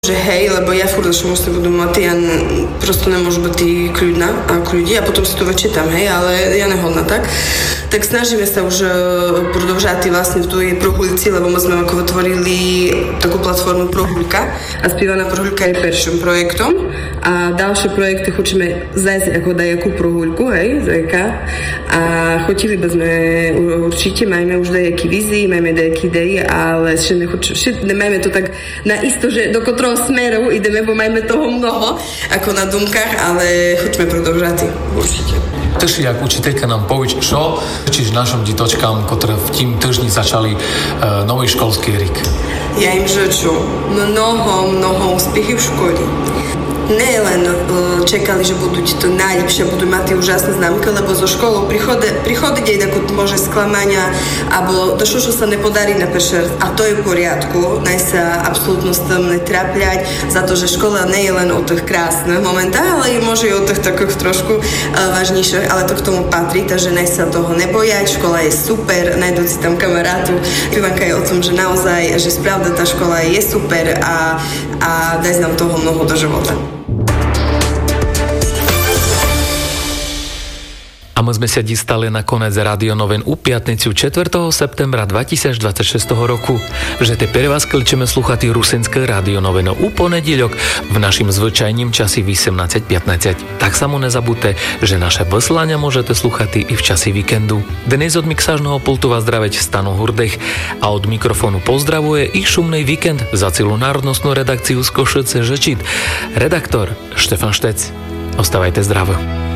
Že hej, lebo ja furt začnem musím budu mať, ja prosto nemôžu byť kľudná ako ľudí a potom si to vyčítam, hej, ale ja nehodná tak. Tak snažíme sa už продовжати vlastne v tej прогульці, lebo my sme ako vytvorili takú platformu Прогулька a spievaná Прогулька je prvým projektom a ďalšie projekty chceme zajsť ako dajakú Прогульку, hej, zajka a chotili by sme určite, máme už dajaký vízii, máme dajaký ideji, ale ešte nemáme to tak naisto, že do ktorého smeru ideme, bo máme toho mnoho ako na dumkách, ale choďme продовжати určite. Teší, jak učiteľka nám povíč, čo čiž našim ditočkám, ktoré v tým týždni začali nový školský rok. Ja im žeču mnoho úspechy v škole. Ne len čekali, že budú to najlepšie, budú mať tie úžasné známky, lebo zo školou prichodiť aj takú môže sklamania, alebo to, čo sa nepodarí na prvý raz. A to je v poriadku. Naj sa absolútne s tým netrapľať za to, že škola nie je len o tých krásnych momentách, ale môže i o tých takých trošku vážnejších, ale to k tomu patrí, takže naj sa toho nebojať. Škola je super, nájdú si tam kamarátu. Ivanka je o tom, že naozaj, že spravda tá škola je super a daj nám toho mnoho do života. A my sme sa distali na konec Radio Noven u piatnicu 4. septembra 2026 roku. Že te pre vás kličeme sluchati Rusinské Radio Noveno u ponedeľok v našim zvyčajním časi 18:15. Tak samo nezabudte, že naše vyslania môžete sluchati i v časi víkendu. Dnes od mixážneho pultu vás zdraveť Stano Hurdech a od mikrofónu pozdravuje ich šumnej víkend za celú národnostnú redakciu z Košice Žečit. Redaktor Štefan Štec. Ostávajte zdravo.